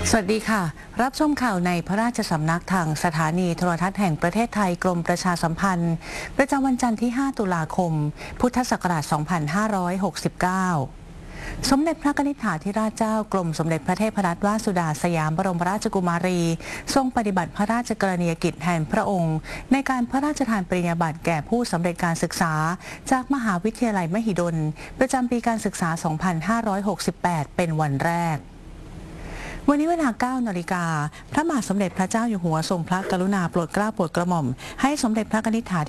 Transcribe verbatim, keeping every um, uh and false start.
สวัสดีค่ะ รับชมข่าวในพระราชสำนักทางสถานีโทรทัศน์แห่งประเทศไทยกรมประชาสัมพันธ์ประจำวันจันทร์ที่ ห้า ตุลาคม พุทธศักราช สองพันห้าร้อยหกสิบเก้า สมเด็จพระนิธิถาธิราชเจ้ากรมสมเด็จพระเทพรัตนวาสุดาสยามบรมราชกุมารีทรงปฏิบัติพระราชกรณียกิจแทนพระองค์ในการพระราชทานปริญญาบัตรแก่ผู้สำเร็จการศึกษาจากมหาวิทยาลัยมหิดลประจำปีการศึกษา สองพันห้าร้อยหกสิบแปด เป็นวันแรกวันนี้เวลา เก้า นาฬิกาพระมหาสมเด็จพระเจ้าอยู่หัวทรงพระกรุณาโปรดเกล้าโปรดกระหม่อมให้สมเด็จพระนิธิถา